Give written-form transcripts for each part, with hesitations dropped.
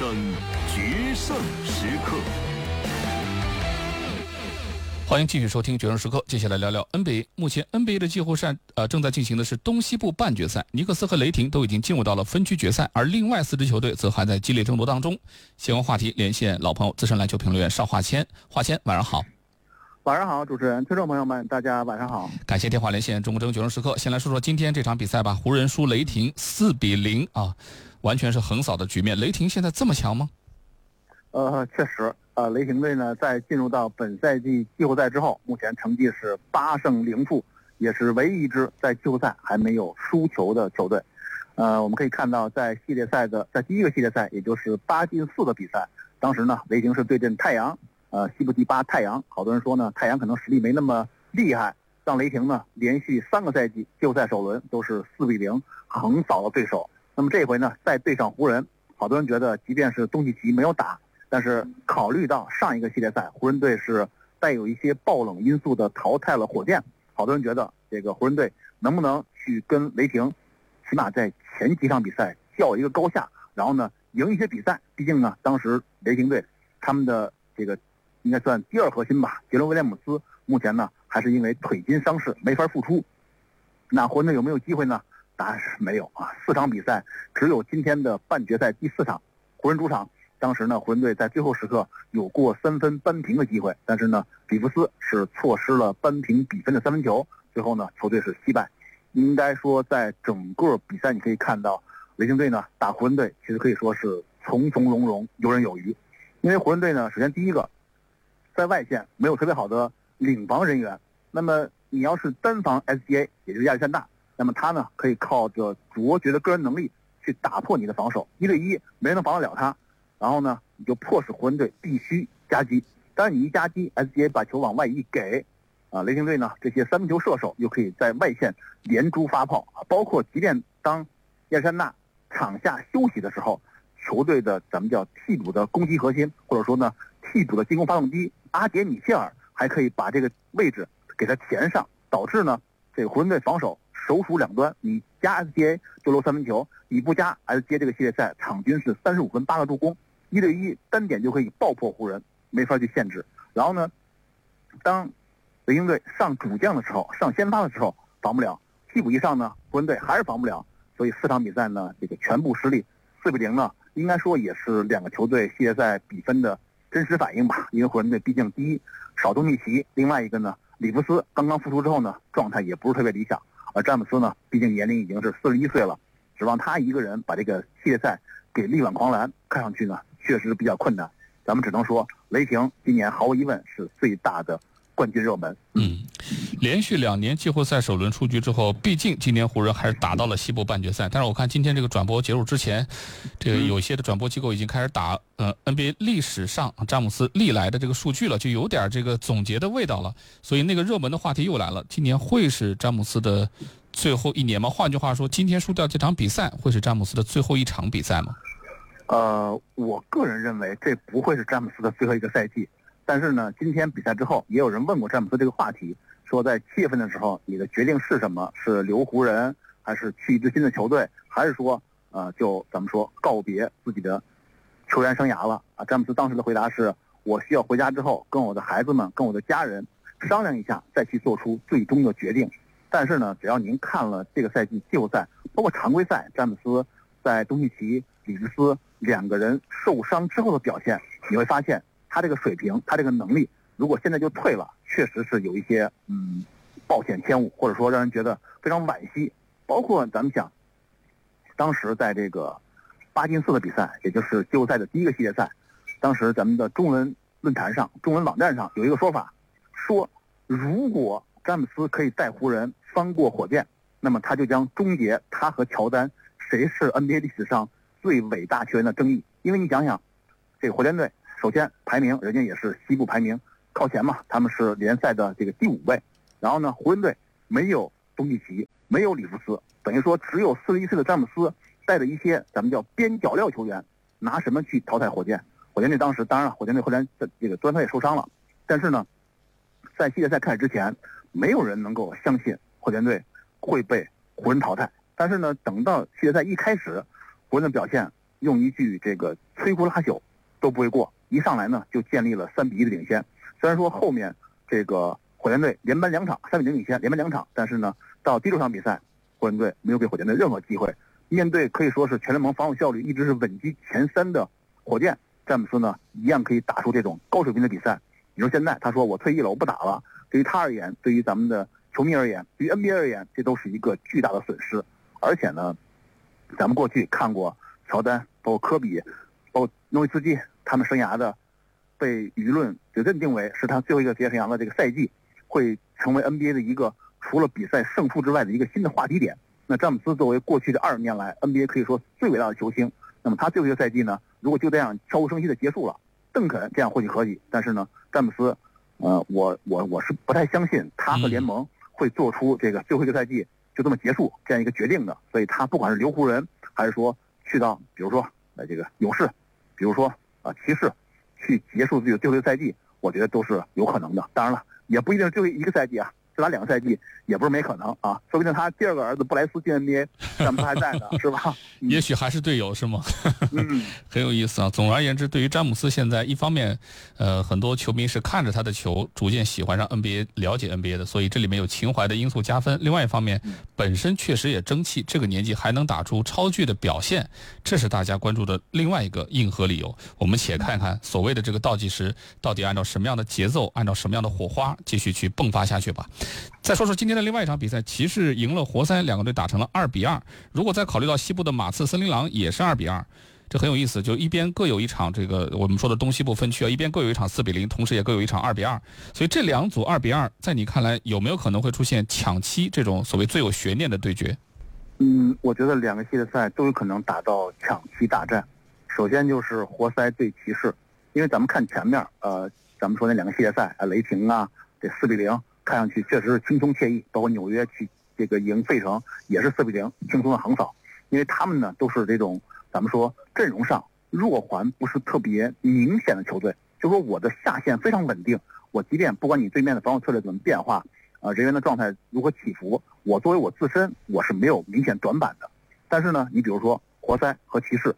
生决胜时刻。 欢迎继续收听《决胜时刻》，接下来聊聊 NBA。目前 NBA 的季后赛正在进行的是东西部半决赛，尼克斯和雷霆都已经进入到了分区决赛，而另外4支球队则还在激烈争夺当中。相关话题连线老朋友资深篮球评论员邵华谦，华谦晚上好。 晚上好，主持人、听众朋友们，大家晚上好。 感谢电话连线中国决胜时刻。先来说说今天这场比赛吧，湖人输雷霆4-0啊，完全是横扫的局面。雷霆现在这么强吗？ 确实，雷霆队呢在进入到本赛季季后赛之后，目前成绩是8胜0负，也是唯一一支在季后赛还没有输球的球队。我们可以看到，在第一个系列赛，也就是8-4的比赛，当时呢雷霆是对阵太阳，西部第8太阳。好多人说呢，太阳可能实力没那么厉害，让雷霆呢连续3个赛季季后赛首轮都是4-0横扫了对手。那么这回呢再对上湖人，好多人觉得即便是东契奇没有打，但是考虑到上一个系列赛湖人队是带有一些爆冷因素的淘汰了火箭，好多人觉得这个湖人队能不能去跟雷霆起码在前几场比赛较一个高下，然后呢赢一些比赛。毕竟呢当时雷霆队他们的这个应该算第2核心吧，杰伦威廉姆斯目前呢还是因为腿筋伤势没法复出。那湖人队有没有机会呢？答案是没有啊！4场比赛只有今天的半决赛第4场，湖人主场。当时呢，湖人队在最后时刻有过3分扳平的机会，但是呢，里弗斯是错失了扳平比分的3分球，最后呢，球队是惜败。应该说，在整个比赛你可以看到，雷霆队呢打湖人队其实可以说是从从容容，游刃有余。因为湖人队呢，首先第一个，在外线没有特别好的领防人员，那么你要是单防 SGA， 也就是亚历山大，那么他呢可以靠着卓绝的个人能力去打破你的防守，1对1没人能防得了他。然后呢，你就迫使湖人队必须夹击。当然，你一夹击 ，SGA 把球往外一给，雷霆队呢这些3分球射手又可以在外线连珠发炮。包括即便当亚历山大场下休息的时候，球队的咱们叫替补的攻击核心，或者说呢替补的进攻发动机阿杰米切尔还可以把这个位置给他填上，导致呢这个湖人队防守首鼠两端，你加 SGA 就漏3分球，你不加 SGA 这个系列赛场均是35分8个助攻。1对1单点就可以爆破湖人，没法去限制。然后呢，当雷霆队上主将的时候，上先发的时候防不了，替补一上呢，湖人队还是防不了。所以4场比赛呢，这个全部失利，4-0呢，应该说也是2个球队系列赛比分的真实反应吧。因为湖人队毕竟第一少东契奇，另外一个呢，里弗斯刚刚复出之后呢，状态也不是特别理想。而詹姆斯呢，毕竟年龄已经是41岁了，指望他一个人把这个系列赛给力挽狂澜，看上去呢确实比较困难。咱们只能说，雷霆今年毫无疑问是最大的冠军热门。 连续2年季后赛首轮出局之后，毕竟今年湖人还是打到了西部半决赛。但是我看今天这个转播结束之前，这个有些的转播机构已经开始打NBA 历史上詹姆斯历来的这个数据了，就有点这个总结的味道了。所以那个热门的话题又来了，今年会是詹姆斯的最后1年吗？换句话说，今天输掉这场比赛会是詹姆斯的最后1场比赛吗？ 我个人认为这不会是詹姆斯的最后一个赛季。但是呢，今天比赛之后，也有人问过詹姆斯这个话题，说在7月份的时候，你的决定是什么？是留湖人，还是去一支新的球队，还是说，就咱们说告别自己的球员生涯了？詹姆斯当时的回答是：我需要回家之后跟我的孩子们、跟我的家人商量一下，再去做出最终的决定。但是呢，只要您看了这个赛季季后赛，包括常规赛，詹姆斯在东契奇、里弗斯2个人受伤之后的表现，你会发现他这个水平，他这个能力，如果现在就退了，确实是有一些暴殄天物，或者说让人觉得非常惋惜。包括咱们想，当时在这个8-4的比赛，也就是季后赛的第一个系列赛，当时咱们的中文论坛上、中文网站上有一个说法，说如果詹姆斯可以带湖人翻过火箭，那么他就将终结他和乔丹谁是 NBA 历史上最伟大球员的争议。因为你想想，这个火箭队首先排名人家也是西部排名靠前嘛，他们是联赛的这个第5位。然后呢，湖人队没有东契奇，没有里弗斯，等于说只有41岁的詹姆斯带着一些咱们叫边角料球员，拿什么去淘汰火箭？火箭队当时当然了，火箭队后来这个端特也受伤了，但是呢，在系列赛开始之前，没有人能够相信火箭队会被湖人淘汰。但是呢，等到系列赛一开始，湖人的表现用一句这个摧枯拉朽都不为过，一上来呢就建立了3-1的领先。虽然说后面这个火箭队连扳2场3-0领先，连扳2场，但是呢到第6场比赛，火箭队没有给火箭队任何机会。面对可以说是全联盟防守效率一直是稳居前3的火箭，詹姆斯呢一样可以打出这种高水平的比赛。你说现在他说我退役了，我不打了，对于他而言，对于咱们的球迷而言，对于 NBA 而言，这都是一个巨大的损失。而且呢，咱们过去看过乔丹、包括科比、包括诺维斯基，他们生涯的被舆论就认定为是他最后一个职业生涯的这个赛季，会成为 NBA 的一个除了比赛胜负之外的一个新的话题点。那詹姆斯作为过去的20年来 NBA 可以说最伟大的球星，那么他最后一个赛季呢，如果就这样悄无声息的结束了，邓肯这样或许可以，但是呢，詹姆斯，我是不太相信他和联盟会做出这个最后一个赛季就这么结束这样一个决定的。所以他不管是留湖人，还是说去到比如说这个勇士，比如说骑士，去结束自己的最后一个赛季，我觉得都是有可能的。当然了，也不一定是最后一个赛季啊，就打2个赛季也不是没可能啊，说不定他第2个儿子布莱斯进 NBA， 詹姆斯还在呢，是吧？ 也许还是队友是吗？很有意思啊。总而言之，对于詹姆斯现在一方面，很多球迷是看着他的球逐渐喜欢上 NBA， 了解 NBA 的，所以这里面有情怀的因素加分。另外一方面，本身确实也争气，这个年纪还能打出超巨的表现，这是大家关注的另外一个硬核理由。我们且看看所谓的这个倒计时到底按照什么样的节奏，按照什么样的火花继续去迸发下去吧。再说说今天的另外一场比赛，骑士赢了活塞，2个队打成了2-2。如果再考虑到西部的马刺森林狼也是2-2，这很有意思，就一边各有一场这个我们说的东西部分区啊，一边各有一场4-0，同时也各有一场2-2。所以这2组2-2，在你看来有没有可能会出现抢七这种所谓最有悬念的对决？ 我觉得2个系列赛都有可能打到抢七大战。首先就是活塞对骑士，因为咱们看前面，咱们说那2个系列赛雷霆啊，这4-0。看上去确实是轻松惬意，包括纽约去这个赢费城也是4-0，轻松的横扫。因为他们呢都是这种咱们说阵容上弱环不是特别明显的球队，就说我的下限非常稳定，我即便不管你对面的防守策略怎么变化，人员的状态如何起伏，我作为我自身我是没有明显短板的。但是呢，你比如说活塞和骑士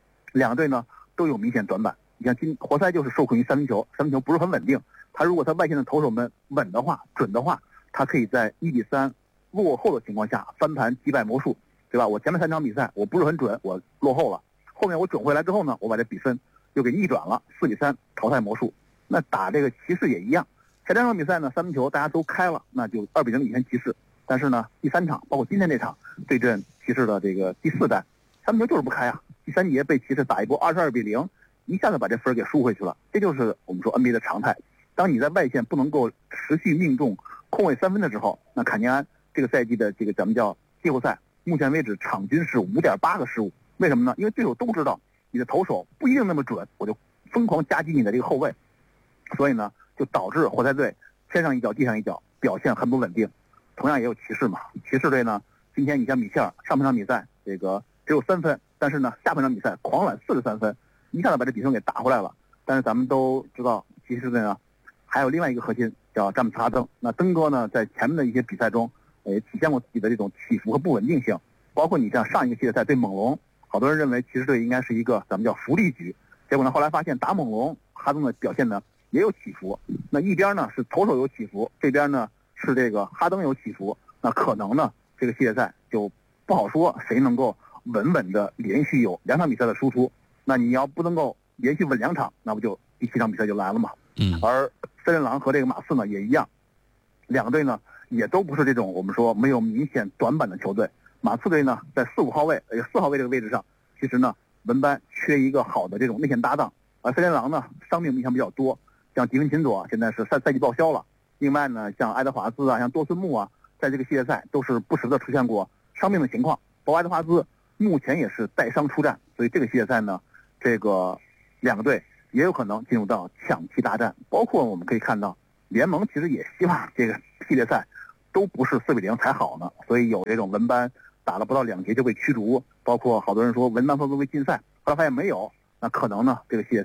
2个队呢都有明显短板。你看活塞就是受困于三分球不是很稳定。他如果他外线的投手们稳的话、准的话，他可以在1-3落后的情况下翻盘击败魔术，对吧？我前面3场比赛我不是很准，我落后了，后面我准回来之后呢，我把这比分又给逆转了，4-3淘汰魔术。那打这个骑士也一样，前2场比赛呢三分球大家都开了，那就2-0领先骑士。但是呢，第3场包括今天这场对阵骑士的这个第4战，三分球就是不开啊，第3节被骑士打一波22-0，一下子把这分给输回去了。这就是我们说 NBA 的常态。当你在外线不能够持续命中空位3分的时候，那坎尼安这个赛季的这个咱们叫季后赛，目前为止场均是5.8个失误。为什么呢？因为对手都知道你的投手不一定那么准，我就疯狂夹击你的这个后卫，所以呢，就导致活塞队天上一脚地上一脚，表现很不稳定。同样也有骑士嘛，骑士队呢，今天你像米切尔上半场比赛这个只有3分，但是呢下半场比赛狂揽43分，一下子把这比分给打回来了。但是咱们都知道骑士队呢还有另外一个核心叫詹姆斯哈登。那登哥呢，在前面的一些比赛中，也体现过自己的这种起伏和不稳定性。包括你像上一个系列赛对猛龙，好多人认为骑士队应该是一个咱们叫福利局，结果呢后来发现打猛龙，哈登的表现呢也有起伏。那一边呢是投手有起伏，这边呢是这个哈登有起伏。那可能呢这个系列赛就不好说谁能够稳稳的连续有2场比赛的输出。那你要不能够连续稳2场，那不就第7场比赛就来了嘛？而森林狼和这个马刺呢也一样，2个队呢也都不是这种我们说没有明显短板的球队。马刺队呢在4、5号位4号位这个位置上，其实呢文班缺一个好的这种内线搭档，而森林狼呢伤病影响比较多，像迪芬琴佐现在是赛季报销了，另外呢像爱德华兹啊，像多森木啊，在这个系列赛都是不时的出现过伤病的情况，包括爱德华兹目前也是带伤出战。所以这个系列赛呢，这个2个队也有可能进入到抢七大战。包括我们可以看到联盟其实也希望这个系列赛都不是4-0才好呢，所以有这种文班打了不到2节就被驱逐，包括好多人说文班会不会禁赛，后来发现没有，那可能呢这个系列赛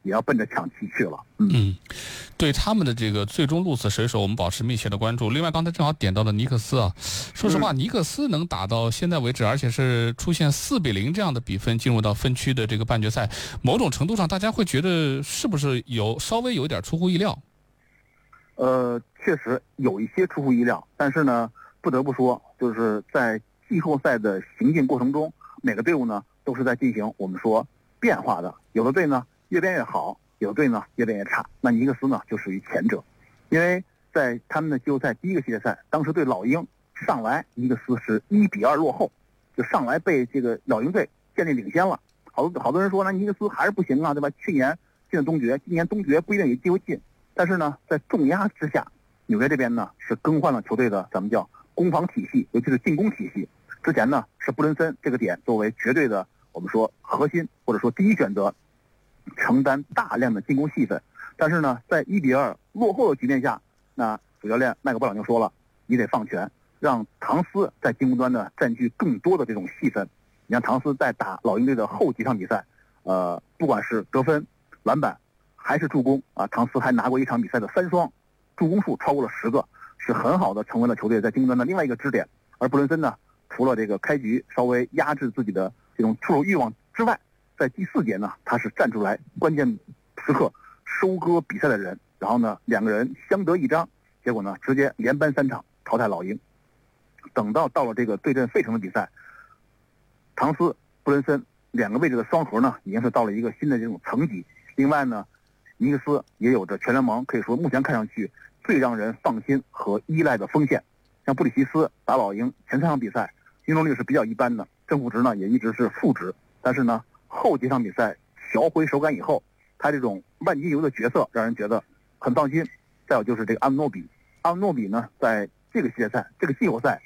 也要奔着抢七去了。 对他们的这个最终鹿死谁手，我们保持密切的关注。另外，刚才正好点到了尼克斯啊，说实话，尼克斯能打到现在为止，而且是出现4-0这样的比分进入到分区的这个半决赛，某种程度上大家会觉得是不是稍微有点出乎意料？ 确实有一些出乎意料，但是呢，不得不说，就是在季后赛的行进过程中，每个队伍呢都是在进行我们说变化的，有的队呢越变越好，有的队呢越变越差。那尼克斯呢就属于前者，因为在他们的季后赛第一个系列赛，当时对老鹰上来尼克斯是1-2落后，就上来被这个老鹰队建立领先了。好多人说呢，尼克斯还是不行啊，对吧？去年进了东决，今年东决不一定有机会进。但是呢，在重压之下，纽约这边呢是更换了球队的咱们叫攻防体系，尤其是进攻体系。之前呢是布伦森这个点作为绝对的我们说核心或者说第一选择，承担大量的进攻戏份。但是呢，在1-2落后的局面下，那主教练麦克布朗就说了，你得放权，让唐斯在进攻端呢占据更多的这种戏份。你看唐斯在打老鹰队的后几场比赛，不管是得分、篮板还是助攻啊，唐斯还拿过一场比赛的3双，助攻数超过了10个，是很好的成为了球队在进攻端的另外一个支点。而布伦森呢，除了这个开局稍微压制自己的这种出手欲望之外，在第4节呢，他是站出来关键时刻收割比赛的人，然后呢2个人相得益彰，结果呢直接连扳3场淘汰老鹰。等到了这个对阵费城的比赛，唐斯、布伦森2个位置的双核呢，已经是到了一个新的这种层级。另外呢，尼克斯也有着全联盟可以说目前看上去最让人放心和依赖的锋线。像布里奇斯打老鹰前3场比赛命中率是比较一般的，正负值呢也一直是负值，但是呢后几场比赛调回手感以后，他这种万金油的角色让人觉得很放心。再有就是这个阿姆诺比呢，在这个系列赛这个季后赛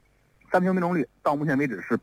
3分球命中率到目前为止是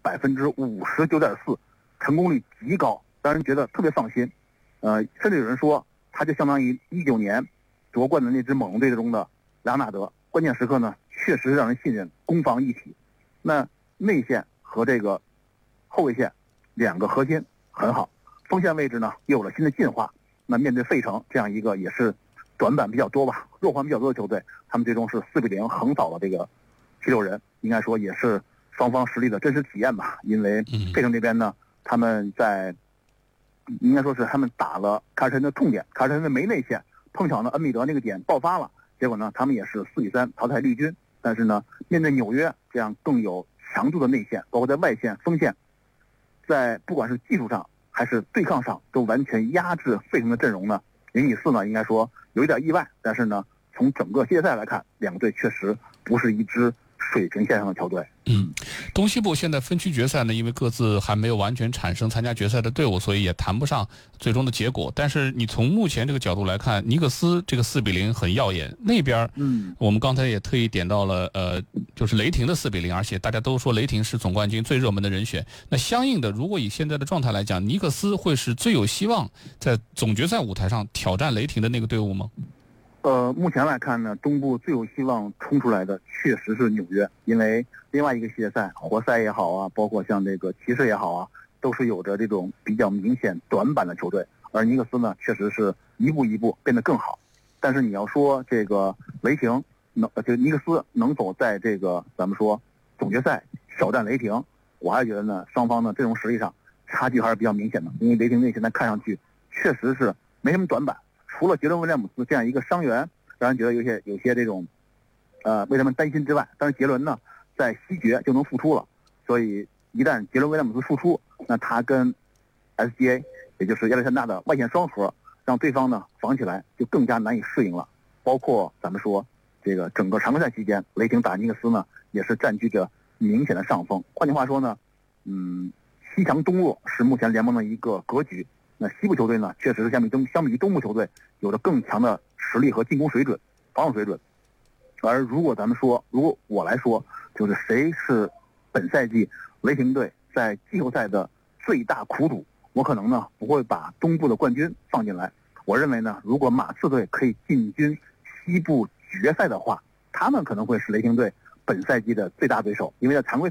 59.4%，成功率极高，让人觉得特别放心。甚至有人说他就相当于19年夺冠的那支猛龙队中的莱昂纳德，关键时刻呢确实让人信任，攻防一体。那内线和这个后卫线2个核心很好，锋线位置呢又有了新的进化。那面对费城这样一个也是短板比较多吧，弱环比较多的球队，他们最终是4-0横扫了这个76人，应该说也是双方实力的真实体验吧。因为费城这边呢，他们在应该说是他们打了凯尔特人的痛点，凯尔特人的没内线，碰巧呢恩比德那个点爆发了，结果呢他们也是4-3淘汰绿军。但是呢，面对纽约这样更有强度的内线，包括在外线、锋线，在不管是技术上还是对抗上，都完全压制费城的阵容呢。0-4呢，应该说有一点意外，但是呢，从整个系列赛来看，2个队确实不是一支水平线上的球队。 东西部现在分区决赛呢，因为各自还没有完全产生参加决赛的队伍，所以也谈不上最终的结果。但是你从目前这个角度来看，尼克斯这个4-0很耀眼。那边我们刚才也特意点到了就是雷霆的4-0，而且大家都说雷霆是总冠军最热门的人选。那相应的，如果以现在的状态来讲，尼克斯会是最有希望在总决赛舞台上挑战雷霆的那个队伍吗？ 目前来看呢，东部最有希望冲出来的确实是纽约，因为另外一个系列赛，活塞也好啊，包括像这个骑士也好啊，都是有着这种比较明显短板的球队，而尼克斯呢，确实是一步一步变得更好。但是你要说这个雷霆就尼克斯能否在这个咱们说总决赛挑战雷霆，我还觉得呢，双方呢这种实力上差距还是比较明显的，因为雷霆队现在看上去确实是没什么短板。除了杰伦威廉姆斯这样一个伤员让人觉得有些这种为他们担心之外，但是杰伦呢在西决就能复出了，所以一旦杰伦威廉姆斯复出，那他跟 SGA 也就是亚历山大的外线双核，让对方呢防起来就更加难以适应了。包括咱们说这个整个常规赛期间，雷霆打尼克斯呢也是占据着明显的上风。换句话说呢，西强东弱是目前联盟的一个格局。那西部球队呢，确实是相比于东部球队有着更强的实力和进攻水准、防守水准。而如果我来说，就是谁是本赛季雷霆队在季后赛的最大苦主，我可能呢不会把东部的冠军放进来。我认为呢，如果马刺队可以进军西部决赛的话，他们可能会是雷霆队本赛季的最大对手，因为在常规